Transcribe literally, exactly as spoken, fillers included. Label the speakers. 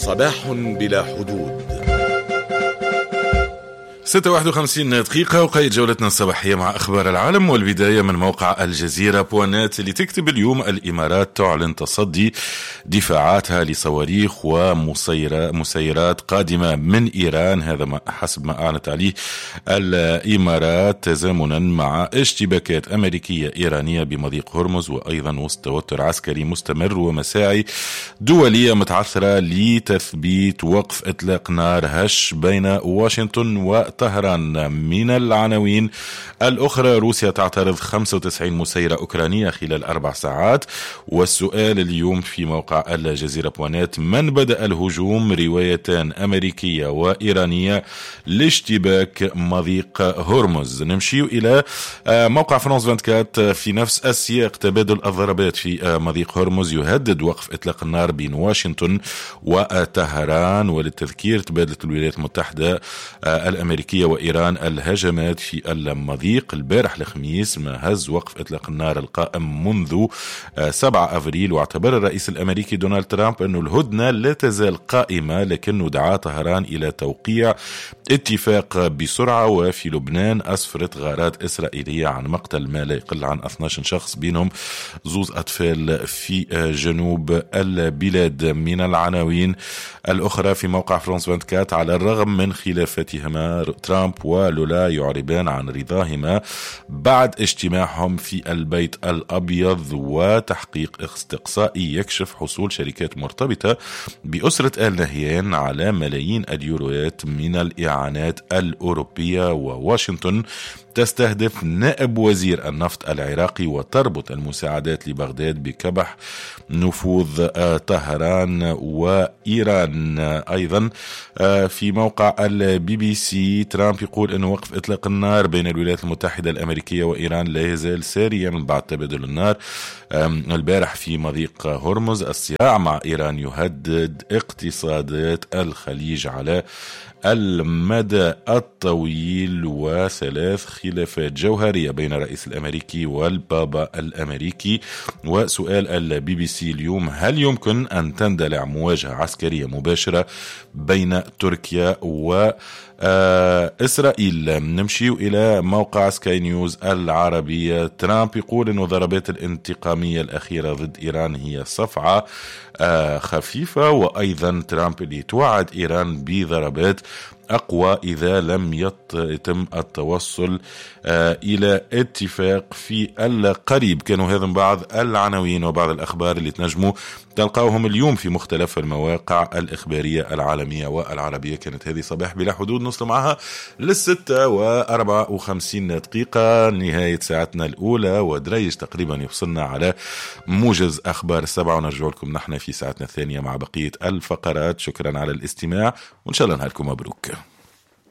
Speaker 1: صباح بلا حدود. ستة وواحد وخمسين دقيقة وقيد جولتنا الصباحية مع أخبار العالم، والبداية من موقع الجزيرة بوانات اللي تكتب اليوم: الإمارات تعلن تصدي دفاعاتها لصواريخ ومسيرات قادمة من إيران. هذا حسب ما أعلنت عليه الإمارات تزامنا مع اشتباكات أمريكية إيرانية بمضيق هرمز، وأيضا وسط توتر عسكري مستمر ومساعي دولية متعثرة لتثبيت وقف إطلاق نار هش بين واشنطن و طهران. من العناوين الأخرى: روسيا تعترض خمسة وتسعين مسيرة أوكرانية خلال أربع ساعات. والسؤال اليوم في موقع الجزيرة بوانات: من بدأ الهجوم؟ روايتان أمريكية وإيرانية لاشتباك مضيق هرمز. نمشي إلى موقع فرانس أربعة وعشرين في نفس السياق: تبادل الضربات في مضيق هرمز يهدد وقف إطلاق النار بين واشنطن وطهران. وللتذكير، تبادلت الولايات المتحدة الأمريكية وإيران الهجمات في المضيق البارح الخميس، ما هز وقف إطلاق النار القائم منذ سبعة أفريل. واعتبر الرئيس الأمريكي دونالد ترامب أن الهدنة لا تزال قائمة، لكنه دعا طهران إلى توقيع اتفاق بسرعة. وفي لبنان أسفرت غارات إسرائيلية عن مقتل ما لا يقل عن اثني عشر شخص، بينهم زوز أطفال في جنوب البلاد. من العناوين الأخرى في موقع فرانس أربعة وعشرين: على الرغم من خلافاتهما، ترامب ولولا يعربان عن رضاهما بعد اجتماعهم في البيت الأبيض. وتحقيق استقصائي يكشف حصول شركات مرتبطة بأسرة آل نهيان على ملايين اليوروات من الإعانات الأوروبية. وواشنطن تستهدف نائب وزير النفط العراقي وتربط المساعدات لبغداد بكبح نفوذ طهران وإيران. أيضا في موقع البي بي سي، ترامب يقول أن وقف إطلاق النار بين الولايات المتحدة الأمريكية وإيران لا يزال ساريا بعد تبادل النار البارح في مضيق هرمز. الصراع مع إيران يهدد اقتصادات الخليج على المدى الطويل. وثلاث خلافات جوهرية بين الرئيس الأمريكي والبابا الأمريكي. وسؤال البي بي سي اليوم: هل يمكن أن تندلع مواجهة عسكرية مباشرة بين تركيا و آه إسرائيل؟ نمشي إلى موقع سكاي نيوز العربية. ترامب يقول أن ضربات الانتقامية الأخيرة ضد إيران هي صفعة آه خفيفة. وأيضا ترامب اللي توعد إيران بضربات أقوى إذا لم يتم التوصل آه إلى اتفاق في القريب. كانوا هذا بعض العناوين وبعض الأخبار اللي تنجموا تلقاوهم اليوم في مختلف المواقع الإخبارية العالمية والعربية. كانت هذه صباح بلا حدود، نوصل معها للستة وأربعة وخمسين دقيقة نهاية ساعتنا الأولى، ودريج تقريبا يفصلنا على موجز أخبار السبعة. ونرجع لكم نحن في ساعتنا الثانية مع بقية الفقرات. شكرا على الاستماع، وإن شاء الله نهاركم مبروك.